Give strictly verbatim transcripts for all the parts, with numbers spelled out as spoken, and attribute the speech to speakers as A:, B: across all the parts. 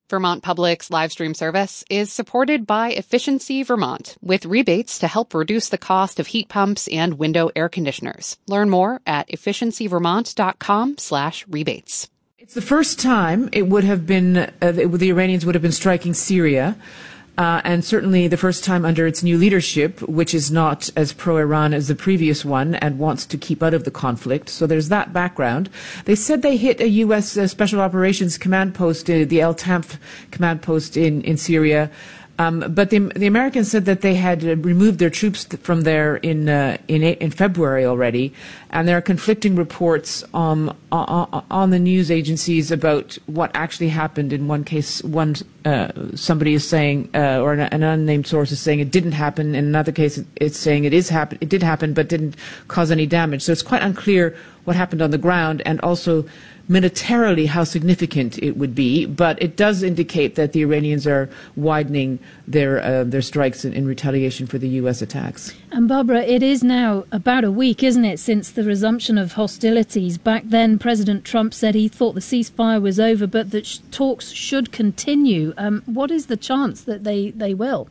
A: Vermont Public's live stream service is supported by Efficiency Vermont, with rebates to help reduce the cost of heat pumps and window air conditioners. Learn more at efficiencyvermont.com slash rebates.
B: It's the first time it would have been, uh, the Iranians would have been striking Syria. Uh, and certainly the first time under its new leadership, which is not as pro-Iran as the previous one and wants to keep out of the conflict. So there's that background. They said they hit a U S uh, Special Operations Command post, uh, the El Tanf command post in, in Syria. Um, but the, the Americans said that they had uh, removed their troops th- from there in, uh, in in February already, and there are conflicting reports um, on, on the news agencies about what actually happened. In one case, one uh, somebody is saying, uh, or an, an unnamed source is saying it didn't happen. In another case, it's saying it is happen, it did happen, but didn't cause any damage. So it's quite unclear what happened on the ground, and also militarily how significant it would be, but it does indicate that the Iranians are widening their uh, their strikes in, in retaliation for the U S attacks.
C: And Barbara, it is now about a week, isn't it, since the resumption of hostilities. Back then, President Trump said he thought the ceasefire was over, but that sh- talks should continue. Um, what is the chance that they, they will?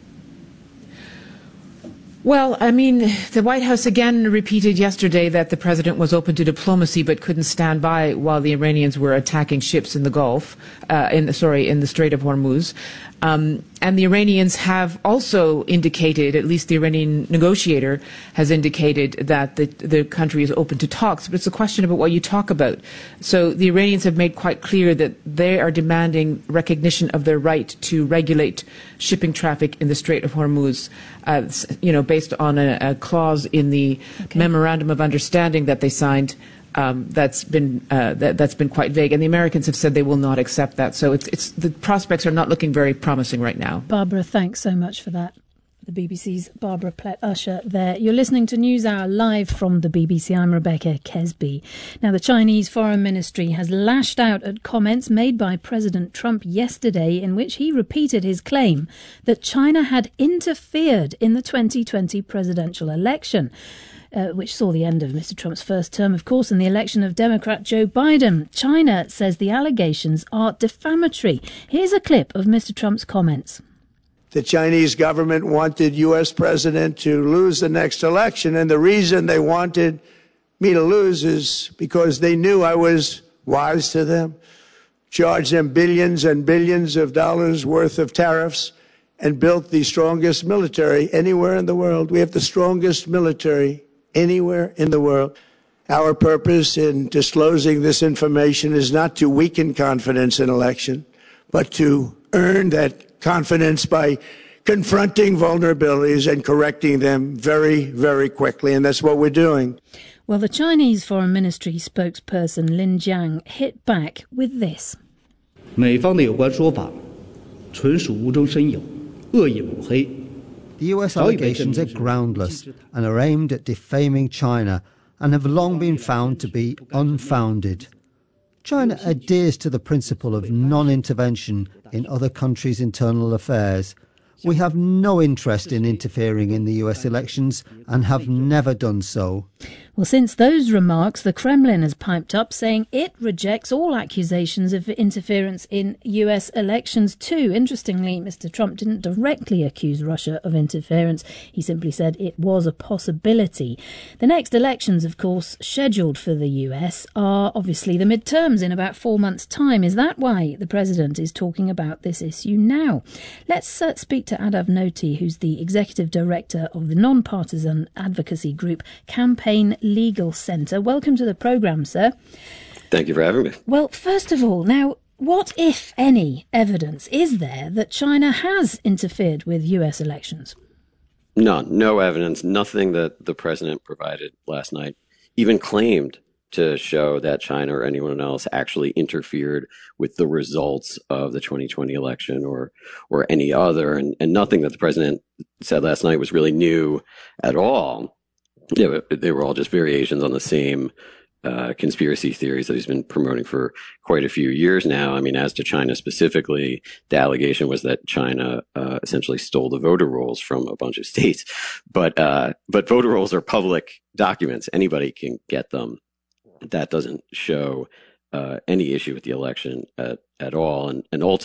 B: Well, I mean, the White House again repeated yesterday that the president was open to diplomacy but couldn't stand by while the Iranians were attacking ships in the Gulf, uh, in the, sorry, in the Strait of Hormuz. Um, and the Iranians have also indicated, at least the Iranian negotiator has indicated, that the, the country is open to talks. But it's a question about what you talk about. So the Iranians have made quite clear that they are demanding recognition of their right to regulate shipping traffic in the Strait of Hormuz, uh, you know, based on a, a clause in the okay. Memorandum of Understanding that they signed. Um, that's been uh, that, that's been quite vague, and the Americans have said they will not accept that. So it's, it's the prospects are not looking very promising right now.
C: Barbara, thanks so much for that. The B B C's Barbara Plett-Usher there. You're listening to NewsHour live from the B B C. I'm Rebecca Kesby. Now, the Chinese Foreign Ministry has lashed out at comments made by President Trump yesterday in which he repeated his claim that China had interfered in the twenty twenty presidential election. Uh, which saw the end of Mister Trump's first term, of course, and the election of Democrat Joe Biden. China says the allegations are defamatory. Here's a clip of Mister Trump's comments.
D: The Chinese government wanted U S president to lose the next election, and the reason they wanted me to lose is because they knew I was wise to them, charged them billions and billions of dollars worth of tariffs, and built the strongest military anywhere in the world. We have the strongest military anywhere in the world. Our purpose in disclosing this information is not to weaken confidence in election, but to earn that confidence by confronting vulnerabilities and correcting them very, very quickly. And that's what we're doing.
C: Well, the Chinese Foreign Ministry spokesperson Lin Jiang hit back with this.
E: 美方的有关说法纯属无中生有，恶意抹黑。
F: The U S allegations are groundless and are aimed at defaming China and have long been found to be unfounded. China adheres to the principle of non-intervention in other countries' internal affairs. We have no interest in interfering in the U S elections and have never done so.
C: Well, since those remarks, the Kremlin has piped up saying it rejects all accusations of interference in U S elections too. Interestingly, Mister Trump didn't directly accuse Russia of interference. He simply said it was a possibility. The next elections, of course, scheduled for the U S are obviously the midterms in about four months' time. Is that why the president is talking about this issue now? Let's uh, speak to Adav Noti, who's the executive director of the non-partisan advocacy group Campaign Legal Centre. Welcome to the programme, sir.
G: Thank you for having me.
C: Well, first of all, now, what, if any, evidence is there that China has interfered with U S elections?
G: None. No evidence. Nothing that the president provided last night even claimed to show that China or anyone else actually interfered with the results of the twenty twenty election or or any other. And, and nothing that the president said last night was really new at all. They were, they were all just variations on the same uh, conspiracy theories that he's been promoting for quite a few years now. I mean, as to China specifically, the allegation was that China uh, essentially stole the voter rolls from a bunch of states. But uh, but voter rolls are public documents. Anybody can get them. That doesn't show uh, any issue with the election at, at all. And, and ultimately,